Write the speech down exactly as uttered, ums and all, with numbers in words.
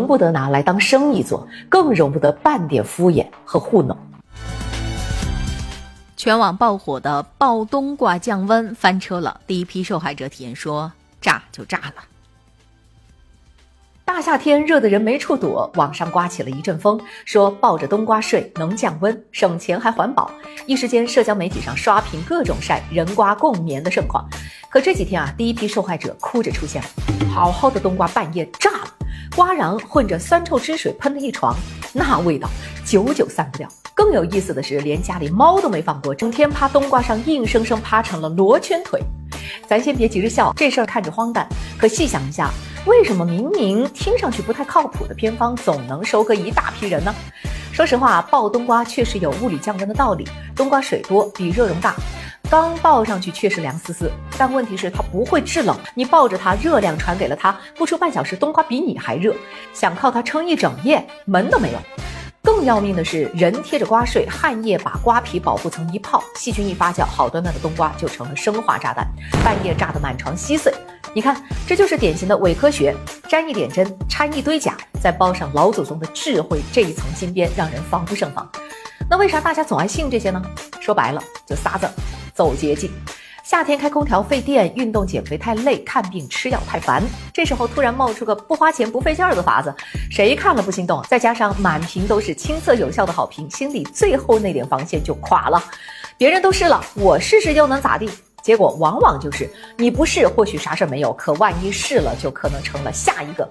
容不得拿来当生意做，更容不得半点敷衍和糊弄。 全网爆火的爆冬瓜降温翻车了，第一批受害者体验说炸就炸了。 大夏天热得人没处躲，网上刮起了一阵风，说抱着冬瓜睡能降温，省钱还环保。一时间，社交媒体上刷屏各种晒人瓜共眠的盛况。可这几天啊，第一批受害者哭着出现了，好好的冬瓜半夜炸了，瓜瓤混着酸臭汁水喷了一床，那味道久久散不掉。更有意思的是，连家里猫都没放过，整天趴冬瓜上硬生生趴成了罗圈腿。咱先别急着笑，这事儿看着荒诞，可细想一下，为什么明明听上去不太靠谱的偏方总能收割一大批人呢？说实话，爆冬瓜确实有物理降温的道理，冬瓜水多，比热容大，刚爆上去确实凉丝丝，但问题是它不会制冷，你抱着它，热量传给了它，不出半小时，冬瓜比你还热，想靠它撑一整夜，门都没有。更要命的是，人贴着瓜睡，汗液把瓜皮保护层一泡，细菌一发酵，好端端的冬瓜就成了生化炸弹，半夜炸得满床稀碎。你看，这就是典型的伪科学，沾一点真，掺一堆假，再包上老祖宗的智慧这一层金边，让人防不胜防。那为啥大家总爱信这些呢？说白了，就仨字：走捷径。夏天开空调费电，运动减肥太累，看病吃药太烦，这时候突然冒出个不花钱不费劲儿的法子，谁看了不心动？再加上满屏都是亲测有效的好评，心里最后那点防线就垮了。别人都试了，我试试又能咋地？结果往往就是你不试或许啥事没有，可万一试了就可能成了下一个